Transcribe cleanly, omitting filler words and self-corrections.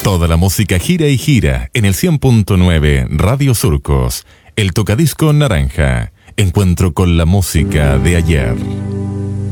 Toda la música gira y gira en el 100.9 Radio Surcos. El tocadisco naranja. Encuentro con la música de ayer.